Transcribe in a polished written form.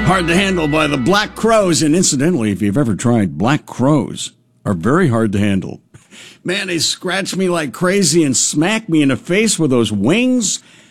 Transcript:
Hard to Handle by the Black Crowes. And incidentally, if you've ever tried, Black Crowes are very hard to handle. Man, they scratch me like crazy and smack me in the face with those wings.